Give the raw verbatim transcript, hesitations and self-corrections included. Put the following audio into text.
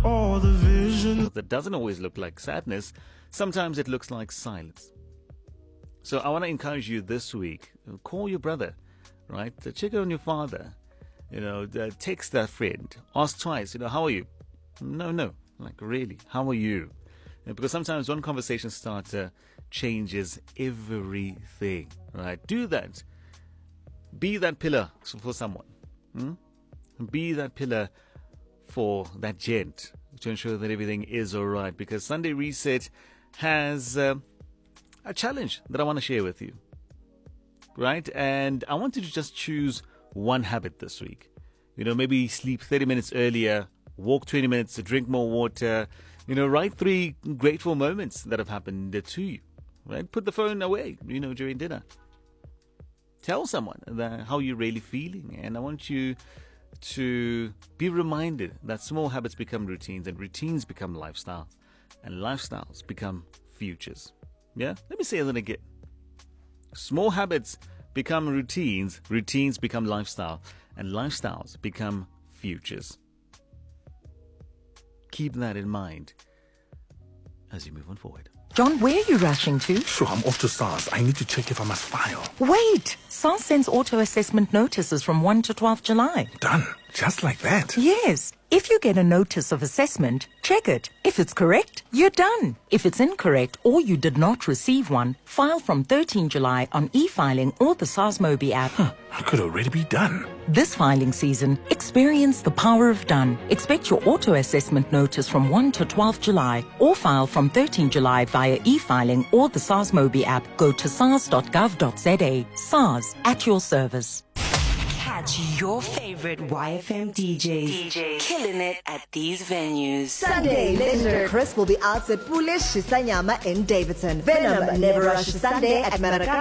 all the vision that doesn't always look like sadness. Sometimes it looks like silence. So I want to encourage you this week, call your brother, right? Check on your father, you know, text that friend, ask twice, you know, how are you? No, no, like really, how are you? Because sometimes one conversation starter changes everything, right? Do that. Be that pillar for someone. Hmm? Be that pillar for that gent to ensure that everything is all right. Because Sunday Reset has uh, a challenge that I want to share with you, right? And I want you to just choose one habit this week. You know, maybe sleep thirty minutes earlier, walk twenty minutes, drink more water. You know, write three grateful moments that have happened to you, right? Put the phone away, you know, during dinner. Tell someone that how you're really feeling. And I want you to be reminded that small habits become routines and routines become lifestyles and lifestyles become futures. Yeah? Let me say that again. Small habits become routines, routines become lifestyle, and lifestyles become futures. Keep that in mind as you move on forward. John, where are you rushing to? Sure, I'm off to SARS. I need to check if I must file. Wait! SARS sends auto-assessment notices from the first to twelfth of July. Done. Just like that. Yes. If you get a notice of assessment, check it. If it's correct, you're done. If it's incorrect or you did not receive one, file from the thirteenth of July on e-filing or the SARS Mobi app. Huh, I could already be done. This filing season, experience the power of done. Expect your auto-assessment notice from the first to twelfth of July or file from the thirteenth of July via e-filing or the SARS Mobi app. Go to sars dot gov dot za. SARS, at your service. Catch your favorite Y F M D Js, D Js killing it at these venues. Sunday, legendary Chris will be out at Pulish Shisanyama in Davidson. Venom, Never Rush Sunday at Maracana.